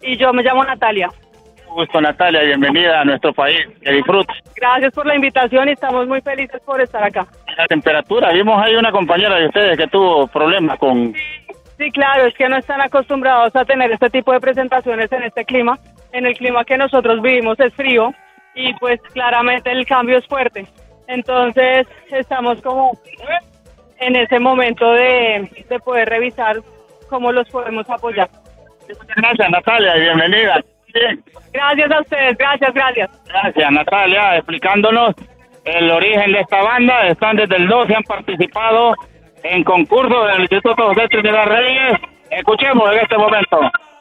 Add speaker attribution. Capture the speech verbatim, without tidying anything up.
Speaker 1: Y yo me llamo Natalia.
Speaker 2: Gusto, Natalia, bienvenida a nuestro país, que disfrutes.
Speaker 1: Gracias por la invitación y estamos muy felices por estar acá.
Speaker 2: La temperatura, vimos ahí una compañera de ustedes que tuvo problemas con...
Speaker 1: Sí, claro, es que no están acostumbrados a tener este tipo de presentaciones en este clima. En el clima que nosotros vivimos es frío y pues claramente el cambio es fuerte. Entonces estamos como en ese momento de, de poder revisar cómo los podemos apoyar.
Speaker 2: Muchas gracias, Natalia, y bienvenida. Bien.
Speaker 1: Gracias a ustedes, gracias, gracias.
Speaker 2: Gracias, Natalia, explicándonos el origen de esta banda. Están desde el doce, han participado en concursos del Instituto José Trinidad Reyes. Escuchemos en este momento.